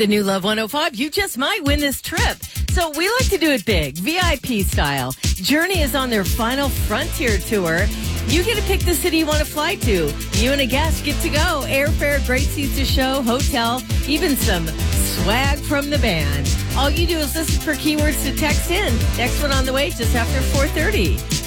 The new Love 105, you just might win this trip. So we like to do it big, VIP style. Journey is on their final Frontier tour. You get to pick the city you want to fly to. You and a guest get to go. Airfare, great seats to show, hotel, even some swag from the band. All you do is listen for keywords to text in. Next one on the way just after 4:30.